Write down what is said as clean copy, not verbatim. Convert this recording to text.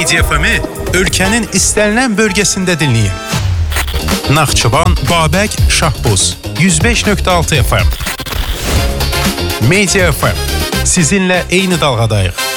Media FM-i ölkənin istənilən bölgəsində dinləyin. Naxçıvan, Babək, Şahbuz 105.6 FM. Media FM. Sizinlə eyni dalğadayıq.